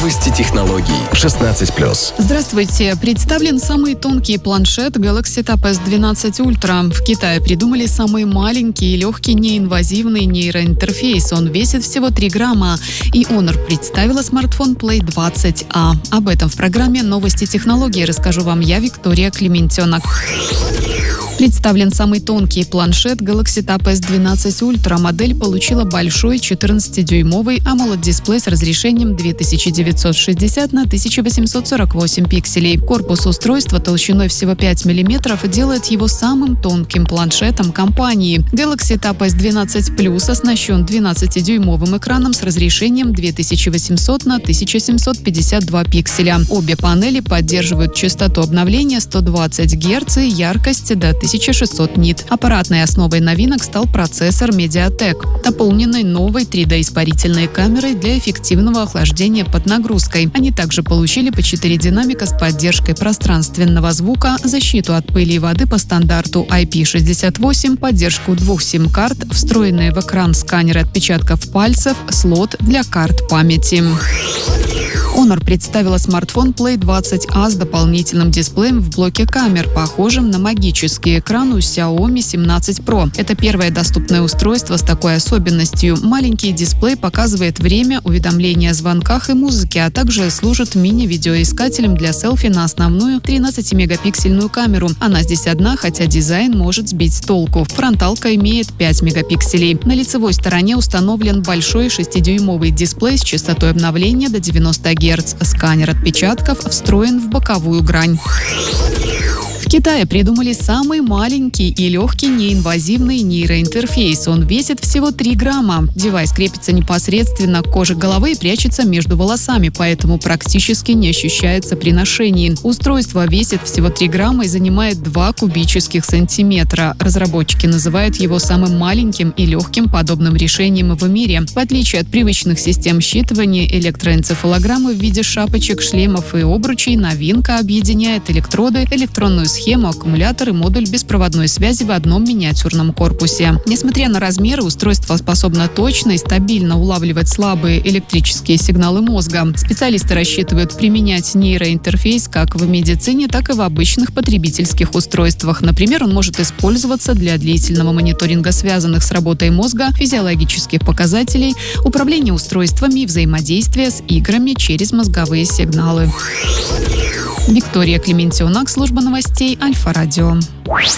Новости технологий. 16+. Здравствуйте. Представлен самый тонкий планшет Galaxy Tab S12 Ultra. В Китае придумали самый маленький и легкий неинвазивный нейроинтерфейс. Он весит всего 3 грамма. И Honor представила смартфон Play 20A. Об этом в программе «Новости технологий» расскажу вам я, Виктория Клементенок. Представлен самый тонкий планшет Galaxy Tab S12 Ultra. Модель получила большой 14-дюймовый AMOLED-дисплей с разрешением 2960 на 1848 пикселей. Корпус устройства толщиной всего 5 мм делает его самым тонким планшетом компании. Galaxy Tab S12 Plus оснащен 12-дюймовым экраном с разрешением 2800 на 1752 пикселя. Обе панели поддерживают частоту обновления 120 Гц и яркость до 1600 нит. Аппаратной основой новинок стал процессор MediaTek, дополненный новой 3D-испарительной камерой для эффективного охлаждения под нагрузкой. Они также получили по 4 динамика с поддержкой пространственного звука, защиту от пыли и воды по стандарту IP68, поддержку 2 сим-карт, встроенные в экран сканеры отпечатков пальцев, слот для карт памяти. Honor представила смартфон Play 20A с дополнительным дисплеем в блоке камер, похожим на магический экран у Xiaomi 17 Pro. Это первое доступное устройство с такой особенностью. Маленький дисплей показывает время, уведомления о звонках и музыке, а также служит мини-видеоискателем для селфи на основную 13-мегапиксельную камеру. Она здесь одна, хотя дизайн может сбить с толку. Фронталка имеет 5 мегапикселей. На лицевой стороне установлен большой 6-дюймовый дисплей с частотой обновления до 90 Гц. Сканер отпечатков встроен в боковую грань. В Китае придумали самый маленький и легкий неинвазивный нейроинтерфейс. Он весит всего 3 грамма. Девайс крепится непосредственно к коже головы и прячется между волосами, поэтому практически не ощущается при ношении. Устройство весит всего 3 грамма и занимает 2 кубических сантиметра. Разработчики называют его самым маленьким и легким подобным решением в мире. В отличие от привычных систем считывания электроэнцефалограммы в виде шапочек, шлемов и обручей, новинка объединяет электроды, электронную схему, аккумулятор и модуль беспроводной связи в одном миниатюрном корпусе. Несмотря на размеры, устройство способно точно и стабильно улавливать слабые электрические сигналы мозга. Специалисты рассчитывают применять нейроинтерфейс как в медицине, так и в обычных потребительских устройствах. Например, он может использоваться для длительного мониторинга связанных с работой мозга, физиологических показателей, управления устройствами и взаимодействия с играми через мозговые сигналы. Виктория Клементенок, служба новостей Альфа-Радио.